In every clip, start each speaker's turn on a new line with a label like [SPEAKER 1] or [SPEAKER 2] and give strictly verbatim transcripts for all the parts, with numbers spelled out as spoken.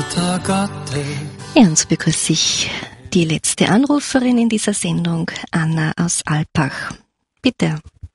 [SPEAKER 1] Ja, und so begrüße ich die letzte Anruferin in dieser Sendung, Anna aus Alpbach. Bitte.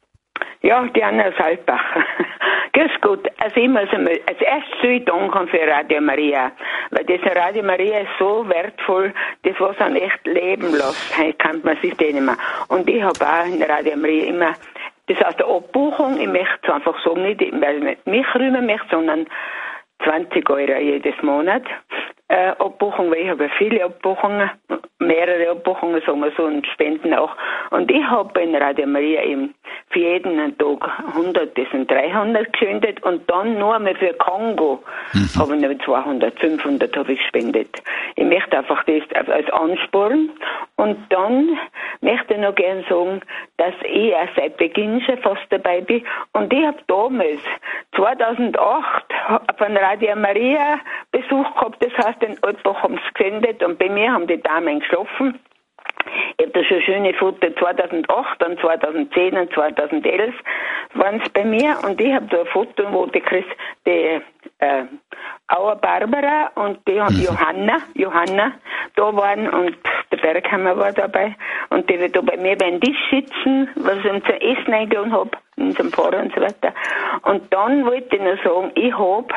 [SPEAKER 2] Ja, die Anna aus Alpbach. Grüß Gott. Also ich muss einmal als erstes soll ich danken für Radio Maria. Weil das Radio Maria ist so wertvoll, das was an echt leben lässt. Heute kann man sich das nicht mehr. Und ich habe auch in Radio Maria immer, das heißt der Abbuchung, ich möchte es einfach sagen, nicht, weil ich nicht mich rühmen möchte, sondern zwanzig Euro jedes Monat. Äh, Abbuchung, weil ich habe ja viele Abbuchungen, mehrere Abbuchungen, sagen wir so, und Spenden auch. Und ich habe in Radio Maria eben für jeden Tag hundert, das sind dreihundert gespendet und dann nur einmal für Kongo mhm. habe ich noch zweihundert, fünfhundert habe ich gespendet. Ich möchte einfach das als Ansporn und dann möchte ich noch gerne sagen, dass ich auch seit Beginn schon fast dabei bin und ich habe damals zweitausendacht von Radio Maria Besuch gehabt, das heißt, in Alpbach haben sie gesendet und bei mir haben die Damen geschlafen. Ich habe da schon schöne Fotos, zweitausendacht, dann zweitausendzehn und zweitausendelf waren es bei mir und ich habe da ein Foto, wo die, Chris, die äh, Auer Barbara und die mhm. Johanna, Johanna da waren und der Berghammer war dabei und die da bei mir beim Tisch sitzen, was ich zum Essen eingeladen habe, in unserem Pfarrer und so weiter. Und dann wollte ich noch sagen, ich habe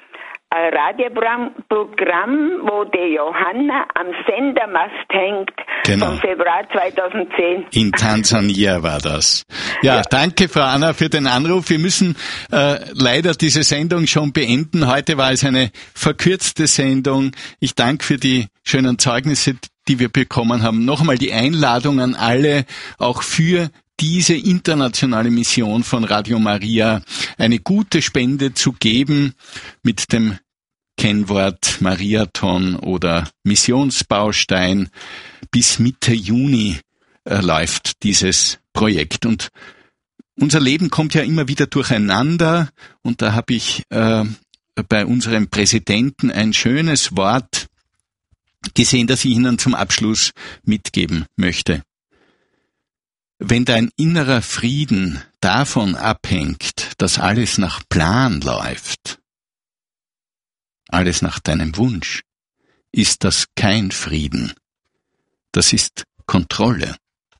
[SPEAKER 2] ein Radioprogramm, wo die Johanna am Sendermast hängt, genau. Vom Februar zweitausendzehn.
[SPEAKER 3] In Tansania war das. Ja, ja, danke Frau Anna für den Anruf. Wir müssen äh, leider diese Sendung schon beenden. Heute war es eine verkürzte Sendung. Ich danke für die schönen Zeugnisse, die wir bekommen haben. Nochmal die Einladung an alle, auch für diese internationale Mission von Radio Maria eine gute Spende zu geben mit dem Kennwort Mariathon oder Missionsbaustein. Bis Mitte Juni äh, läuft dieses Projekt und unser Leben kommt ja immer wieder durcheinander und da habe ich äh, bei unserem Präsidenten ein schönes Wort gesehen, das ich Ihnen zum Abschluss mitgeben möchte. Wenn dein innerer Frieden davon abhängt, dass alles nach Plan läuft, alles nach deinem Wunsch, ist das kein Frieden. Das ist Kontrolle.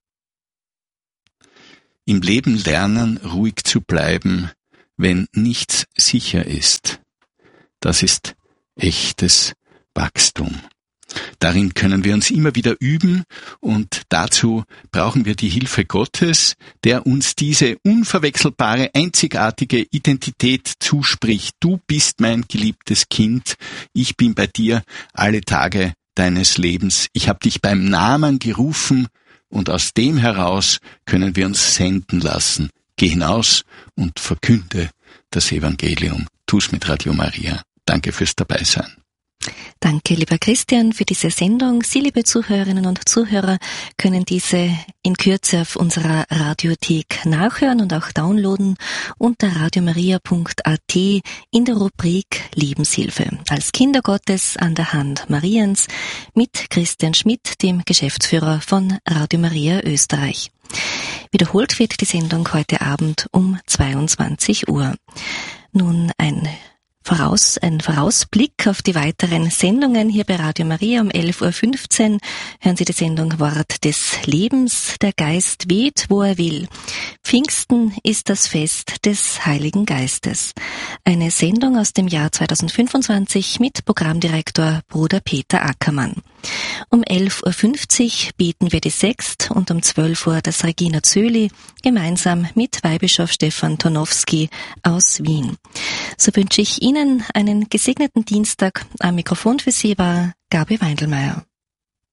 [SPEAKER 3] Im Leben lernen, ruhig zu bleiben, wenn nichts sicher ist. Das ist echtes Wachstum. Darin können wir uns immer wieder üben und dazu brauchen wir die Hilfe Gottes, der uns diese unverwechselbare, einzigartige Identität zuspricht. Du bist mein geliebtes Kind, ich bin bei dir alle Tage deines Lebens. Ich habe dich beim Namen gerufen und aus dem heraus können wir uns senden lassen. Geh hinaus und verkünde das Evangelium. Tu's mit Radio Maria. Danke fürs Dabeisein.
[SPEAKER 1] Danke, lieber Christian, für diese Sendung. Sie, liebe Zuhörerinnen und Zuhörer, können diese in Kürze auf unserer Radiothek nachhören und auch downloaden unter radiomaria punkt a t in der Rubrik Lebenshilfe. Als Kinder Gottes an der Hand Mariens mit Christian Schmidt, dem Geschäftsführer von Radio Maria Österreich. Wiederholt wird die Sendung heute Abend um zweiundzwanzig Uhr. Nun ein Voraus, ein Vorausblick auf die weiteren Sendungen hier bei Radio Maria. Um elf Uhr fünfzehn hören Sie die Sendung Wort des Lebens. Der Geist weht, wo er will. Pfingsten ist das Fest des Heiligen Geistes. Eine Sendung aus dem Jahr zweitausendfünfundzwanzig mit Programmdirektor Bruder Peter Ackermann. Um elf Uhr fünfzig beten wir die Sext und um zwölf Uhr das Regina Zöli gemeinsam mit Weihbischof Stefan Tonowski aus Wien. So wünsche ich Ihnen einen gesegneten Dienstag. Am Mikrofon für Sie war Gabi Weindelmeier.